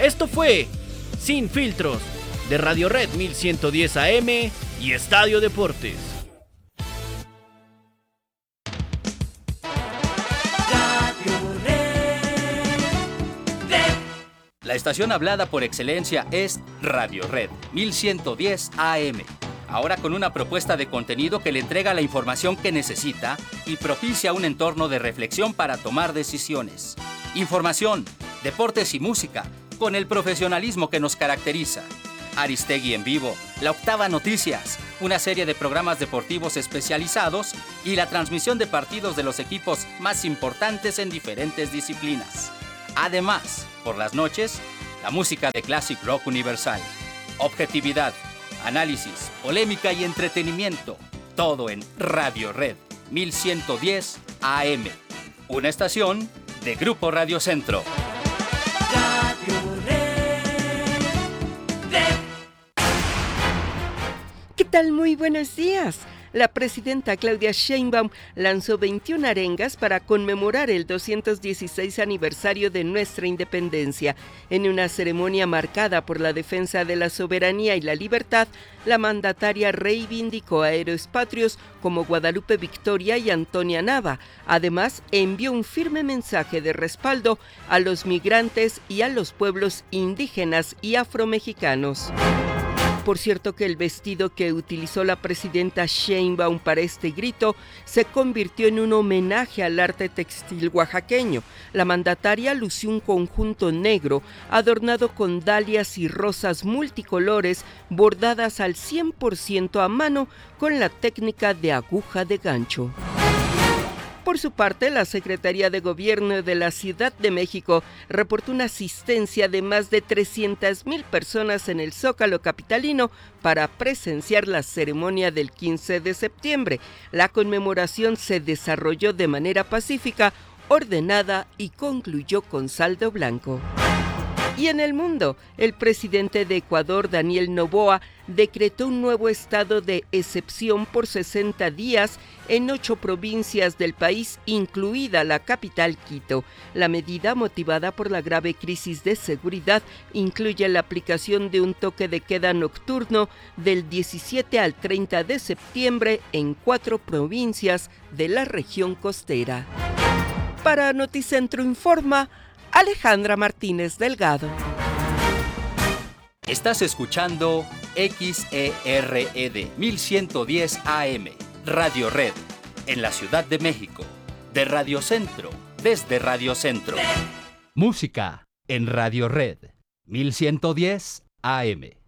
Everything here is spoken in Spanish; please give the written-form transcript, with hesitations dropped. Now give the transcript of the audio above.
Esto fue Sin Filtros de Radio Red 1110 AM y Estadio Deportes. La estación hablada por excelencia es Radio Red 1110 AM. Ahora con una propuesta de contenido que le entrega la información que necesita y propicia un entorno de reflexión para tomar decisiones. Información, deportes y música con el profesionalismo que nos caracteriza. Aristegui en vivo, La Octava Noticias, una serie de programas deportivos especializados y la transmisión de partidos de los equipos más importantes en diferentes disciplinas. Además, por las noches, la música de Classic Rock Universal. Objetividad, análisis, polémica y entretenimiento. Todo en Radio Red 1110 AM. Una estación de Grupo Radio Centro. ¿Qué tal? Muy buenos días. La presidenta Claudia Sheinbaum lanzó 21 arengas para conmemorar el 216 aniversario de nuestra independencia. En una ceremonia marcada por la defensa de la soberanía y la libertad, la mandataria reivindicó a héroes patrios como Guadalupe Victoria y Antonia Nava. Además, envió un firme mensaje de respaldo a los migrantes y a los pueblos indígenas y afromexicanos. Por cierto que el vestido que utilizó la presidenta Sheinbaum para este grito se convirtió en un homenaje al arte textil oaxaqueño. La mandataria lució un conjunto negro adornado con dalias y rosas multicolores bordadas al 100% a mano con la técnica de aguja de gancho. Por su parte, la Secretaría de Gobierno de la Ciudad de México reportó una asistencia de más de 300,000 personas en el Zócalo capitalino para presenciar la ceremonia del 15 de septiembre. La conmemoración se desarrolló de manera pacífica, ordenada y concluyó con saldo blanco. Y en el mundo, el presidente de Ecuador, Daniel Noboa, decretó un nuevo estado de excepción por 60 días en 8 provincias del país, incluida la capital Quito. La medida, motivada por la grave crisis de seguridad, incluye la aplicación de un toque de queda nocturno del 17 al 30 de septiembre en 4 provincias de la región costera. Para Noticentro Informa, Alejandra Martínez Delgado. Estás escuchando XERED 1110 AM, Radio Red, en la Ciudad de México, de Radio Centro, desde Radio Centro. Música en Radio Red 1110 AM.